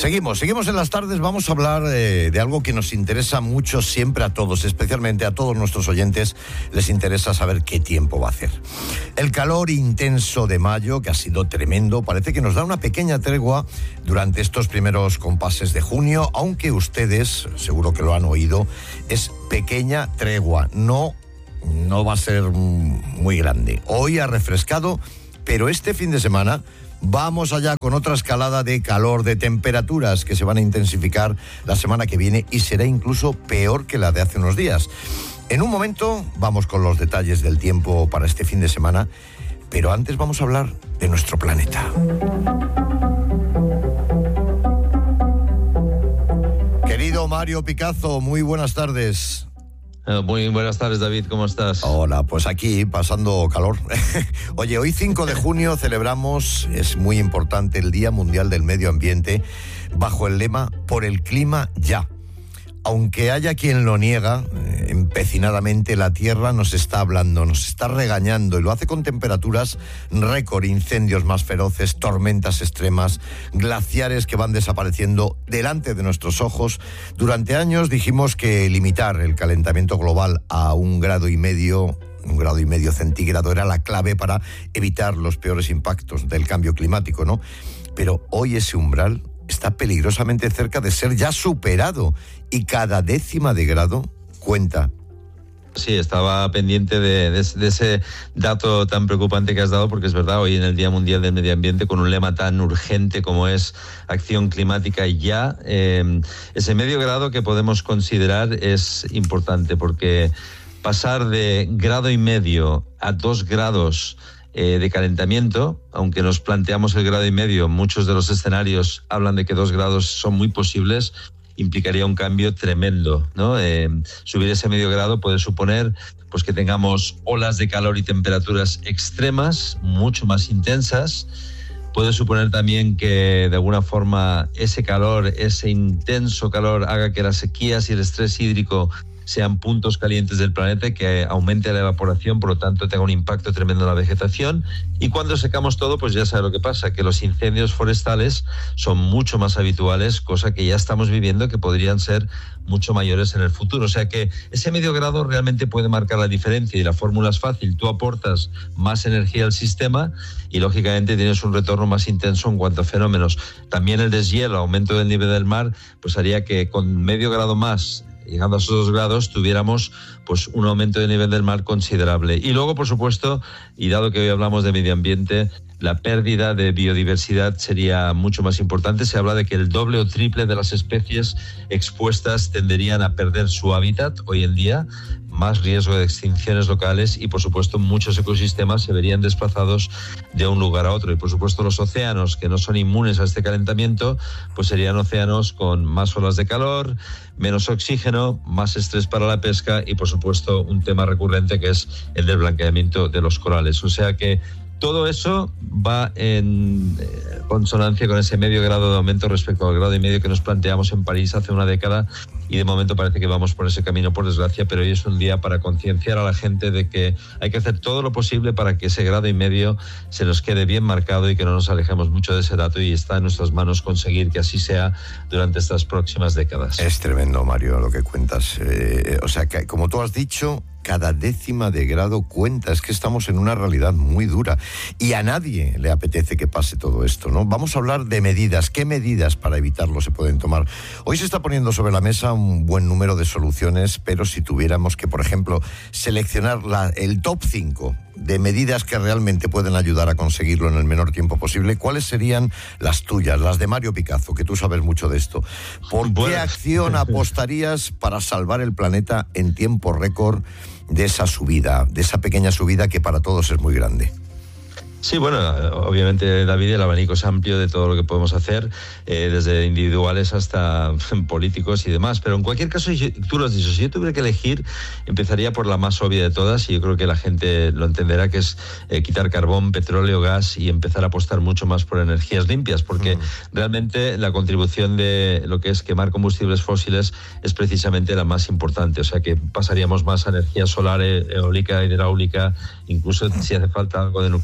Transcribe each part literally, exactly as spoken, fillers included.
Seguimos, seguimos en las tardes. Vamos a hablar eh, de algo que nos interesa mucho siempre a todos, especialmente a todos nuestros oyentes. Les interesa saber qué tiempo va a hacer. El calor intenso de mayo, que ha sido tremendo, parece que nos da una pequeña tregua durante estos primeros compases de junio, aunque ustedes, seguro que lo han oído, es pequeña tregua, no, no va a ser muy grande. Hoy ha refrescado, pero este fin de semana vamos allá con otra escalada de calor, de temperaturas que se van a intensificar la semana que viene y será incluso peor que la de hace unos días. En un momento vamos con los detalles del tiempo para este fin de semana, pero antes vamos a hablar de nuestro planeta. Querido Mario Picazo, muy buenas tardes. Muy buenas tardes, David, ¿cómo estás? Hola, pues aquí pasando calor. Oye, hoy cinco de junio celebramos, es muy importante, el Día Mundial del Medio Ambiente, bajo el lema Por el clima ya. Aunque haya quien lo niega, eh, empecinadamente la Tierra nos está hablando, nos está regañando y lo hace con temperaturas récord, incendios más feroces, tormentas extremas, glaciares que van desapareciendo delante de nuestros ojos. Durante años dijimos que limitar el calentamiento global a un grado y medio, un grado y medio centígrado era la clave para evitar los peores impactos del cambio climático, ¿no? Pero hoy ese umbral está peligrosamente cerca de ser ya superado y cada décima de grado cuenta. Sí, estaba pendiente de, de, de ese dato tan preocupante que has dado, porque es verdad, hoy en el Día Mundial del Medio Ambiente, con un lema tan urgente como es acción climática ya, eh, ese medio grado que podemos considerar es importante, porque pasar de grado y medio a dos grados Eh, de calentamiento, aunque nos planteamos el grado y medio, muchos de los escenarios hablan de que dos grados son muy posibles, implicaría un cambio tremendo, ¿no? Eh, subir ese medio grado puede suponer pues que tengamos olas de calor y temperaturas extremas, mucho más intensas. Puede suponer también que de alguna forma ese calor, ese intenso calor, haga que las sequías y el estrés hídrico sean puntos calientes del planeta, que aumente la evaporación, por lo tanto tenga un impacto tremendo en la vegetación. Y cuando secamos todo, pues ya sabe lo que pasa, que los incendios forestales son mucho más habituales, cosa que ya estamos viviendo, que podrían ser mucho mayores en el futuro. O sea que ese medio grado realmente puede marcar la diferencia, y la fórmula es fácil: tú aportas más energía al sistema y lógicamente tienes un retorno más intenso en cuanto a fenómenos. También el deshielo, aumento del nivel del mar, pues haría que con medio grado más, llegando a esos dos grados, tuviéramos pues un aumento de nivel del mar considerable. Y luego, por supuesto, y dado que hoy hablamos de medio ambiente, la pérdida de biodiversidad sería mucho más importante. Se habla de que el doble o triple de las especies expuestas tenderían a perder su hábitat hoy en día, más riesgo de extinciones locales, y por supuesto muchos ecosistemas se verían desplazados de un lugar a otro. Y por supuesto los océanos, que no son inmunes a este calentamiento, pues serían océanos con más olas de calor, menos oxígeno, más estrés para la pesca y por supuesto un tema recurrente que es el del blanqueamiento de los corales. O sea que todo eso va en consonancia con ese medio grado de aumento respecto al grado y medio que nos planteamos en París hace una década, y de momento parece que vamos por ese camino, por desgracia. Pero hoy es un día para concienciar a la gente de que hay que hacer todo lo posible para que ese grado y medio se nos quede bien marcado y que no nos alejemos mucho de ese dato, y está en nuestras manos conseguir que así sea durante estas próximas décadas. Es tremendo, Mario, lo que cuentas. Eh, o sea, que como tú has dicho, cada décima de grado cuenta. Es que estamos en una realidad muy dura y a nadie le apetece que pase todo esto, ¿no? Vamos a hablar de medidas. ¿Qué medidas para evitarlo se pueden tomar? Hoy se está poniendo sobre la mesa un buen número de soluciones, pero si tuviéramos que, por ejemplo, seleccionar la, el top cinco de medidas que realmente pueden ayudar a conseguirlo en el menor tiempo posible, ¿cuáles serían las tuyas, las de Mario Picazo, que tú sabes mucho de esto? ¿Por bueno. qué acción apostarías para salvar el planeta en tiempo récord de esa subida, de esa pequeña subida que para todos es muy grande? Sí, bueno, obviamente, David, el abanico es amplio de todo lo que podemos hacer, eh, desde individuales hasta políticos y demás, pero en cualquier caso, tú lo has dicho, si yo tuviera que elegir, empezaría por la más obvia de todas, y yo creo que la gente lo entenderá, que es eh, quitar carbón, petróleo, gas, y empezar a apostar mucho más por energías limpias, porque mm. realmente la contribución de lo que es quemar combustibles fósiles es precisamente la más importante. O sea que pasaríamos más a energía solar, eólica, hidráulica, incluso si hace falta algo de nuclear.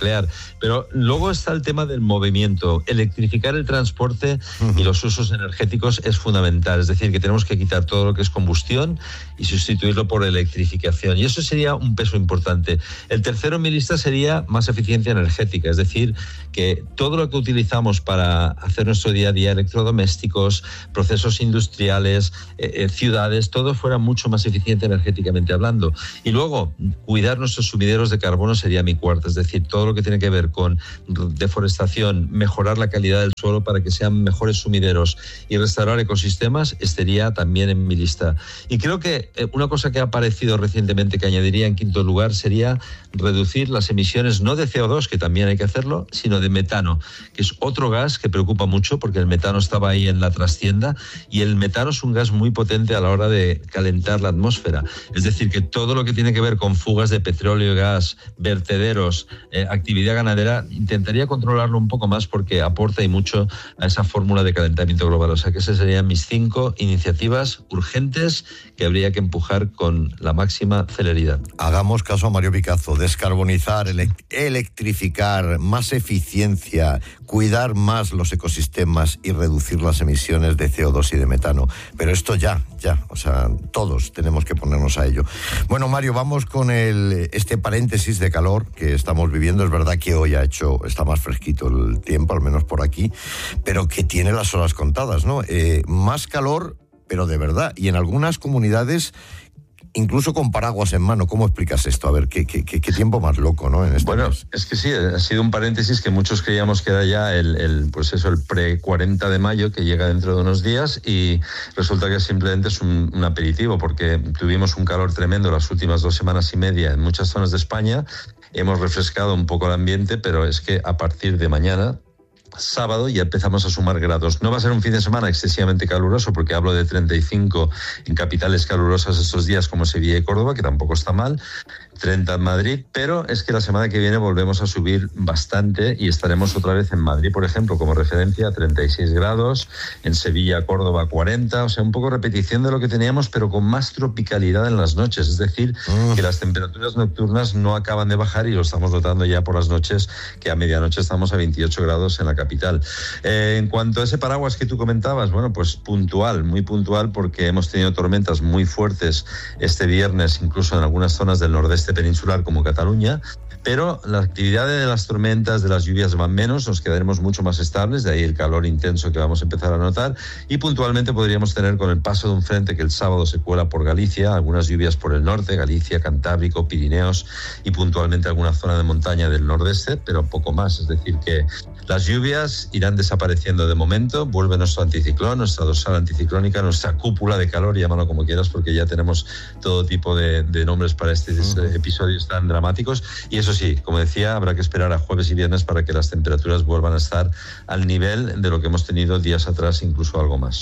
Pero luego está el tema del movimiento. Electrificar el transporte uh-huh. y los usos energéticos es fundamental. Es decir, que tenemos que quitar todo lo que es combustión y sustituirlo por electrificación. Y eso sería un peso importante. El tercero en mi lista sería más eficiencia energética. Es decir, que todo lo que utilizamos para hacer nuestro día a día, electrodomésticos, procesos industriales, eh, eh, ciudades, todo fuera mucho más eficiente energéticamente hablando. Y luego, cuidar nuestros sumideros de carbono sería mi cuarta. Es decir, todo lo que tiene que ver con deforestación, mejorar la calidad del suelo para que sean mejores sumideros y restaurar ecosistemas, estaría también en mi lista. Y creo que una cosa que ha aparecido recientemente que añadiría en quinto lugar sería reducir las emisiones no de C O dos, que también hay que hacerlo, sino de metano, que es otro gas que preocupa mucho porque el metano estaba ahí en la trastienda y el metano es un gas muy potente a la hora de calentar la atmósfera. Es decir, que todo lo que tiene que ver con fugas de petróleo y gas, vertederos, eh, actividad ganadera, intentaría controlarlo un poco más porque aporta y mucho a esa fórmula de calentamiento global. O sea que esas serían mis cinco iniciativas urgentes que habría que empujar con la máxima celeridad. Hagamos caso a Mario Picazo, descarbonizar, ele- electrificar, más eficiencia, cuidar más los ecosistemas y reducir las emisiones de C O dos y de metano. Pero esto ya, ya, o sea, todos tenemos que ponernos a ello. Bueno, Mario, vamos con el este paréntesis de calor que estamos viviendo. Es verdad que hoy ha hecho, está más fresquito el tiempo, al menos por aquí, pero que tiene las horas contadas, ¿no? Eh, más calor, pero de verdad, y en algunas comunidades incluso con paraguas en mano. ¿Cómo explicas esto? A ver, qué, qué, qué, qué tiempo más loco, ¿no? En este bueno, mes. Es que sí, ha sido un paréntesis que muchos creíamos que era ya el, el pues eso, el pre cuarenta de mayo, que llega dentro de unos días, y resulta que simplemente es un, un aperitivo, porque tuvimos un calor tremendo las últimas dos semanas y media en muchas zonas de España. Hemos refrescado un poco el ambiente, pero es que a partir de mañana, sábado, ya empezamos a sumar grados. No va a ser un fin de semana excesivamente caluroso, porque hablo de treinta y cinco en capitales calurosas estos días como Sevilla y Córdoba, que tampoco está mal, treinta en Madrid, pero es que la semana que viene volvemos a subir bastante y estaremos otra vez en Madrid, por ejemplo, como referencia, a treinta y seis grados, en Sevilla, Córdoba, cuarenta, o sea, un poco repetición de lo que teníamos, pero con más tropicalidad en las noches, es decir, mm. que las temperaturas nocturnas no acaban de bajar y lo estamos notando ya por las noches, que a medianoche estamos a veintiocho grados en la capital. Eh, en cuanto a ese paraguas que tú comentabas, bueno, pues puntual, muy puntual, porque hemos tenido tormentas muy fuertes este viernes, incluso en algunas zonas del nordeste peninsular como Cataluña, pero la actividad de las tormentas, de las lluvias van menos, nos quedaremos mucho más estables, de ahí el calor intenso que vamos a empezar a notar, y puntualmente podríamos tener, con el paso de un frente que el sábado se cuela por Galicia, algunas lluvias por el norte, Galicia, Cantábrico, Pirineos, y puntualmente alguna zona de montaña del nordeste, pero poco más. Es decir, que las lluvias irán desapareciendo de momento, vuelve nuestro anticiclón, nuestra dorsal anticiclónica, nuestra cúpula de calor, llámalo como quieras, porque ya tenemos todo tipo de, de nombres para estos uh-huh. episodios tan dramáticos. Y eso sí, como decía, habrá que esperar a jueves y viernes para que las temperaturas vuelvan a estar al nivel de lo que hemos tenido días atrás, incluso algo más.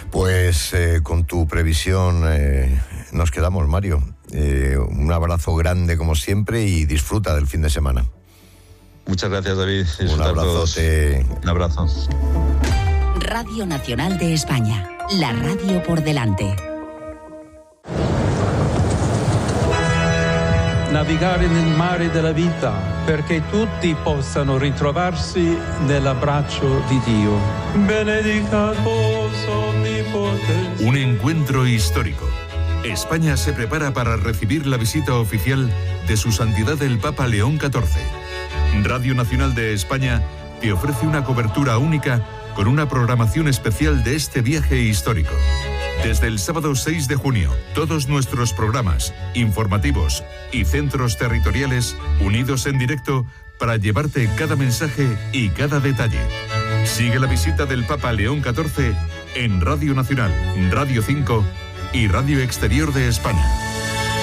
Pues eh, con tu previsión eh, nos quedamos, Mario. Eh, un abrazo grande como siempre y disfruta del fin de semana. Muchas gracias, David. Un abrazote. Un abrazo. Radio Nacional de España, la radio por delante. Navigare nel mare della vita perché tutti possano ritrovarsi nell'abbraccio di Dio. Benedicat vos omnipotens. Un encuentro histórico. España se prepara para recibir la visita oficial de Su Santidad el Papa León catorce. Radio Nacional de España te ofrece una cobertura única con una programación especial de este viaje histórico. Desde el sábado seis de junio, todos nuestros programas, informativos y centros territoriales unidos en directo para llevarte cada mensaje y cada detalle. Sigue la visita del Papa León catorce en Radio Nacional, Radio cinco y Radio Exterior de España.